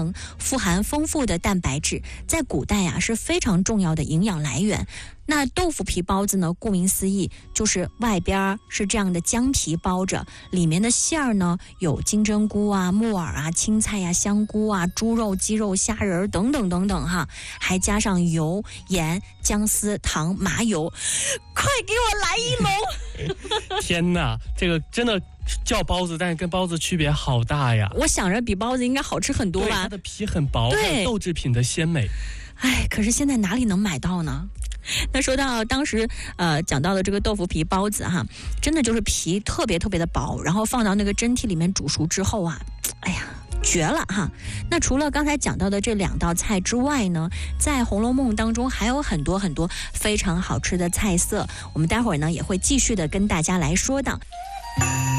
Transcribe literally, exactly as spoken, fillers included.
成，富含丰富的蛋白质，在古代啊是非常重要的营养来源。那豆腐皮包子呢，顾名思义，就是外边是这样的姜皮包着，里面的馅儿呢有金针菇啊、木耳啊、青菜呀、啊、香菇啊、猪肉、鸡肉、虾仁等等等等哈，还加上油、盐、姜丝、糖、麻油，快给我来一笼！ 天哪，这个真的叫包子，但是跟包子区别好大呀！ 我想着比包子应该好吃很多吧？ 对，它的皮很薄，还有豆制品的鲜美。 哎，可是现在哪里能买到呢？那说到当时呃讲到的这个豆腐皮包子哈，真的就是皮特别特别的薄，然后放到那个蒸屉里面煮熟之后啊，哎呀绝了哈！那除了刚才讲到的这两道菜之外呢，在《红楼梦》当中还有很多很多非常好吃的菜色，我们待会儿呢也会继续的跟大家来说的。